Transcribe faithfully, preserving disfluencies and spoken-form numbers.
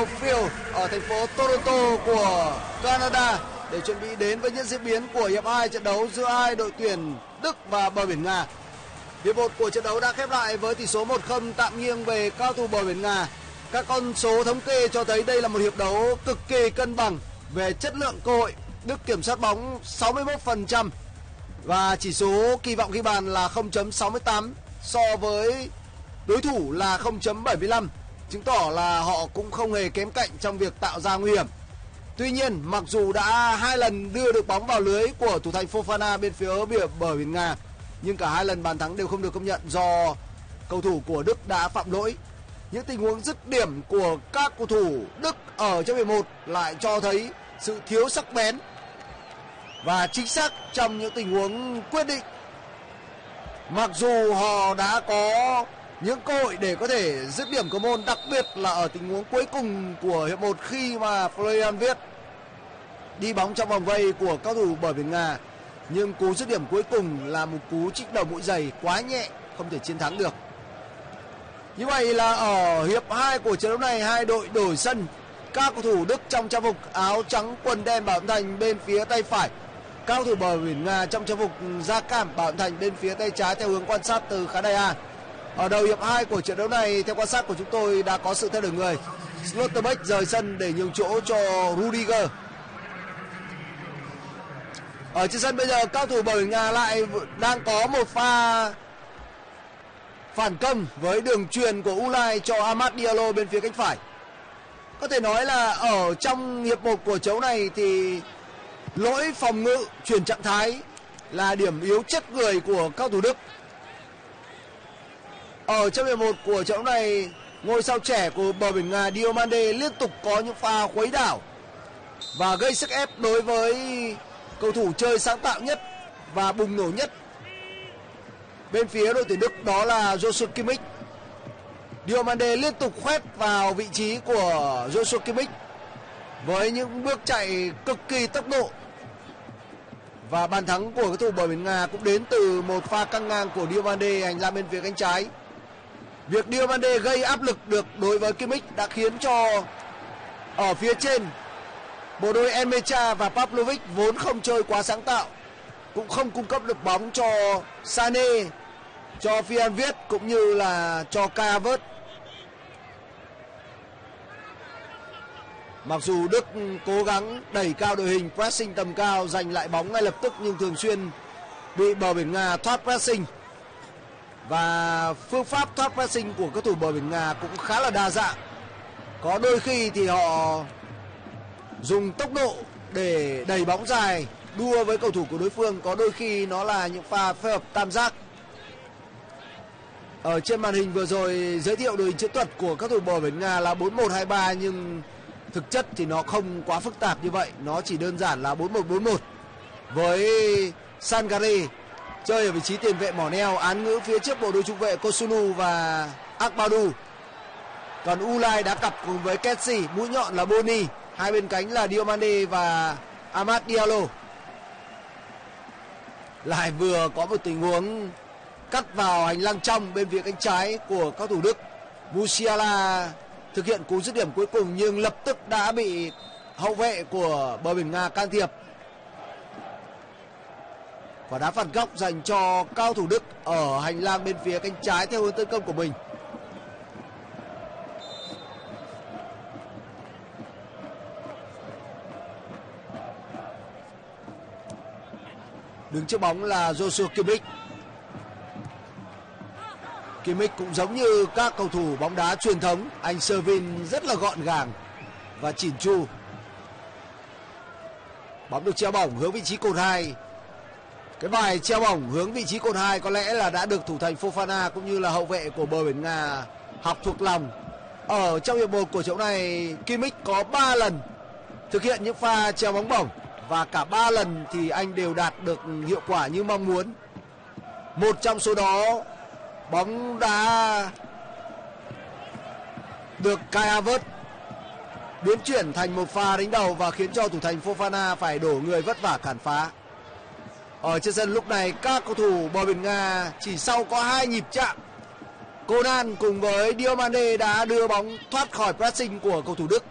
Field ở thành phố Toronto của Canada để chuẩn bị đến với những diễn biến của hiệp hai trận đấu giữa hai đội tuyển Đức và bờ biển Nga. Hiệp một của trận đấu đã khép lại với tỷ số một không tạm nghiêng về cao thủ bờ biển Nga. Các con số thống kê cho thấy đây là một hiệp đấu cực kỳ cân bằng về chất lượng cơ hội. Đức kiểm soát bóng sáu mươi mốt phần trăm và chỉ số kỳ vọng ghi bàn là không chấm sáu mươi tám so với đối thủ là không chấm bảy mươi lăm, chứng tỏ là họ cũng không hề kém cạnh trong việc tạo ra nguy hiểm. Tuy nhiên, mặc dù đã hai lần đưa được bóng vào lưới của thủ thành Fofana bên phía bờ biển Nga, nhưng cả hai lần bàn thắng đều không được công nhận do cầu thủ của Đức đã phạm lỗi. Những tình huống dứt điểm của các cầu thủ Đức ở trong hiệp một lại cho thấy sự thiếu sắc bén và chính xác trong những tình huống quyết định. Mặc dù họ đã có những cơ hội để có thể dứt điểm cầu môn, đặc biệt là ở tình huống cuối cùng của hiệp một khi mà Florian Wirtz đi bóng trong vòng vây của cao thủ bờ biển Nga, nhưng cú dứt điểm cuối cùng là một cú trích đầu mũi giày quá nhẹ, không thể chiến thắng được. Như vậy là ở hiệp hai của trận đấu này, hai đội đổi sân. Các cầu thủ Đức trong trang phục áo trắng quần đen bảo Thành bên phía tay phải, cao thủ bờ biển Nga trong trang phục da cam bảo Thành bên phía tay trái theo hướng quan sát từ khán đài A. Ở đầu hiệp hai của trận đấu này, theo quan sát của chúng tôi đã có sự thay đổi người. Schlotterbeck rời sân để nhường chỗ cho Rudiger. Ở trên sân bây giờ, cao thủ bờ biển Nga lại đang có một pha phản công với đường chuyền của Ulai cho Amad Diallo bên phía cánh phải. Có thể nói là ở trong hiệp một của trận này thì lỗi phòng ngự chuyển trạng thái là điểm yếu chất người của cao thủ Đức. Ở trong hiệp một của trận này, ngôi sao trẻ của bờ biển Nga Diomande liên tục có những pha khuấy đảo và gây sức ép đối với cầu thủ chơi sáng tạo nhất và bùng nổ nhất bên phía đội tuyển Đức, đó là Joshua Kimmich. Diomande liên tục khoét vào vị trí của Joshua Kimmich với những bước chạy cực kỳ tốc độ. Và bàn thắng của cầu thủ bờ biển Nga cũng đến từ một pha căng ngang của Diomande hành lang bên phía cánh trái. Việc Diomande gây áp lực được đối với Kimmich đã khiến cho ở phía trên bộ đôi Enmecha và Pavlovic vốn không chơi quá sáng tạo, cũng không cung cấp được bóng cho Sané, cho Florian Wirtz cũng như là cho Kai Havertz. Mặc dù Đức cố gắng đẩy cao đội hình, pressing tầm cao, giành lại bóng ngay lập tức, nhưng thường xuyên bị bờ biển Nga thoát pressing. Và phương pháp thoát pressing của các thủ bờ biển Nga cũng khá là đa dạng. Có đôi khi thì họ dùng tốc độ để đẩy bóng dài, đua với cầu thủ của đối phương. Có đôi khi nó là những pha phối hợp tam giác. Ở trên màn hình vừa rồi giới thiệu đội hình chiến thuật của các thủ bờ biển Nga là bốn một hai ba, nhưng thực chất thì nó không quá phức tạp như vậy. Nó chỉ đơn giản là bốn một bốn một với Sangare chơi ở vị trí tiền vệ mỏ neo, án ngữ phía trước bộ đôi trung vệ Kosunu và Akbadu. Còn Ulai đá cặp cùng với Kessie, mũi nhọn là Boni, hai bên cánh là Diomande và Amad Diallo. Lại vừa có một tình huống cắt vào hành lang trong bên phía cánh trái của các thủ Đức. Musiala thực hiện cú dứt điểm cuối cùng nhưng lập tức đã bị hậu vệ của bờ biển Nga can thiệp. Và đá phạt góc dành cho cao thủ Đức ở hành lang bên phía cánh trái theo hướng tấn công của mình. Đứng trước bóng là Joshua Kimmich. Kimmich cũng giống như các cầu thủ bóng đá truyền thống, anh Servin rất là gọn gàng và chỉn chu. Bóng được treo bổng hướng vị trí cột hai. Cái bài treo bổng hướng vị trí cột hai có lẽ là đã được thủ thành Fofana cũng như là hậu vệ của bờ biển Nga học thuộc lòng. Ở trong hiệp một của trận này, Kimmich có ba lần thực hiện những pha treo bóng bổng và cả ba lần thì anh đều đạt được hiệu quả như mong muốn. Một trong số đó, bóng đã được Kai Havertz biến chuyển thành một pha đánh đầu và khiến cho thủ thành Fofana phải đổ người vất vả cản phá. Ở trên sân lúc này, các cầu thủ bờ biển Nga chỉ sau có hai nhịp chạm, Conan cùng với Diomande đã đưa bóng thoát khỏi pressing của cầu thủ Đức